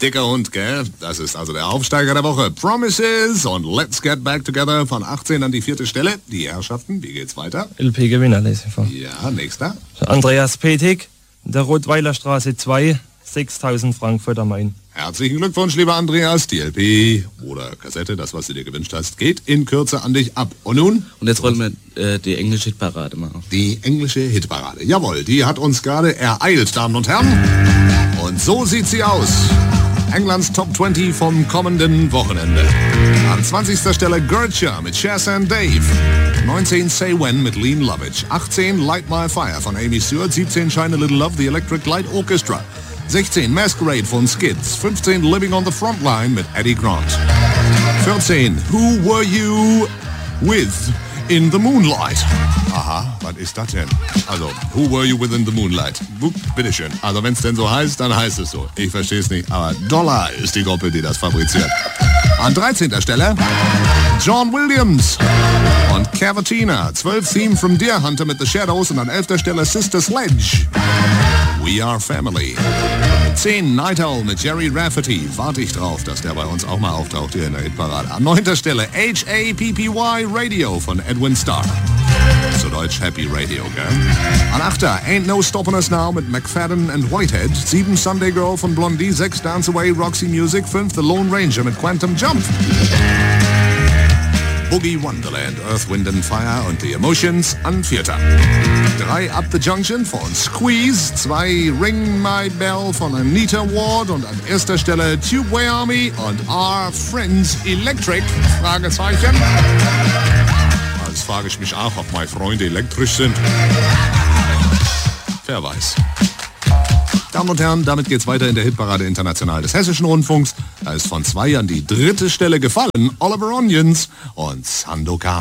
dicker Hund, gell? Das ist also der Aufsteiger der Woche. Promises und Let's Get Back Together von 18 an die 4. Stelle. Die Herrschaften, wie geht's weiter? LP-Gewinner lese ich vor. Ja, nächster. Andreas Petig, der Rottweiler Straße 2, 6.000 Frankfurt am Main. Herzlichen Glückwunsch, lieber Andreas. Die LP oder Kassette, das, was du dir gewünscht hast, geht in Kürze an dich ab. Und nun? Und jetzt wollen wir die englische Hitparade machen. Die englische Hitparade. Jawohl, die hat uns gerade ereilt, Damen und Herren. Und so sieht sie aus. Englands Top 20 vom kommenden Wochenende. An 20. Stelle Gertcha mit Chess and Dave. 19 Say When mit Lean Lovitch. 18 Light My Fire von Amy Stewart. 17 Shine a Little Love, The Electric Light Orchestra. 16 Masquerade von Skids. 15 Living on the Frontline mit Eddie Grant. 14 Who Were You With in the Moonlight. Aha, was ist das denn? Also, Who Were You With in the Moonlight? Bitteschön. Also, wenn es denn so heißt, dann heißt es so. Ich verstehe es nicht, aber Dollar ist die Gruppe, die das fabriziert. An 13. Stelle John Williams und Cavatina. 12 Theme from Deer Hunter mit The Shadows und an 11. Stelle Sister Sledge. We Are Family. 10 Night Owl mit Jerry Rafferty. Warte ich drauf, dass der bei uns auch mal auftaucht hier in der Hitparade. An 9. Stelle HAPPY Radio von Edwin Starr. Zu Deutsch Happy Radio, gell? An 8. Ain't No Stoppin' Us Now mit McFadden and Whitehead. 7 Sunday Girl von Blondie. 6 Dance Away Roxy Music. 5 The Lone Ranger mit Quantum Jump. Boogie Wonderland, Earth, Wind and Fire und The Emotions an 4. 3 Up the Junction von Squeeze, 2 Ring My Bell von Anita Ward und an 1. Stelle Tubeway Army und Our Friends Electric, Fragezeichen. Jetzt frage ich mich auch, ob meine Freunde elektrisch sind. Wer weiß. Damen und Herren, damit geht's weiter in der Hitparade International des Hessischen Rundfunks. Da ist von 2 an die 3. Stelle gefallen Oliver Onions und Sandokan.